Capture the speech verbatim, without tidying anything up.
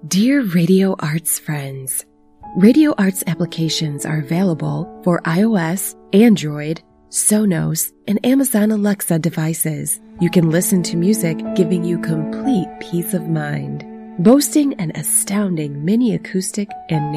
Dear Radio Arts friends, Radio Arts applications are available for iOS, Android, Sonos, and Amazon Alexa devices. You can listen to music giving you complete peace of mind. Boasting an astounding mini acoustic and